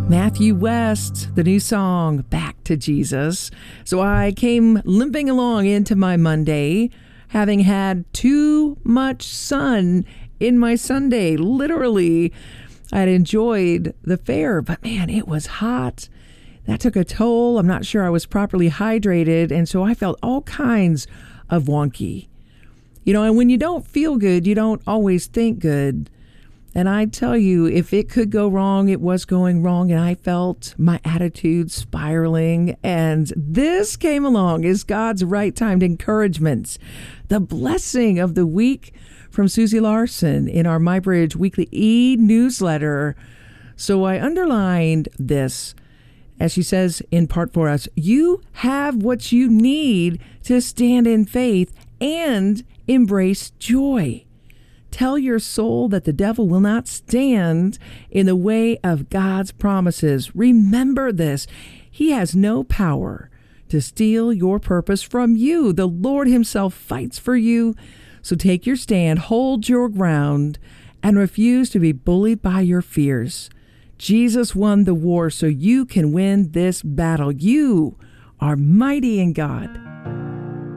Matthew West, the new song, Back to Jesus. So I came limping along into my Monday, having had too much sun in my Sunday. Literally, I'd enjoyed the fair, but man, it was hot. That took a toll. I'm not sure I was properly hydrated, and so I felt all kinds of wonky. And when you don't feel good, you don't always think good. And I tell you, if it could go wrong, it was going wrong, and I felt my attitude spiraling. And this came along as God's right-timed encouragement, the blessing of the week from Susie Larson in our MyBridge Weekly e-newsletter. So I underlined this, as she says in part for us, you have what you need to stand in faith and embrace joy. Tell your soul that the devil will not stand in the way of God's promises. Remember this. He has no power to steal your purpose from you. The Lord himself fights for you. So take your stand, hold your ground, and refuse to be bullied by your fears. Jesus won the war so you can win this battle. You are mighty in God.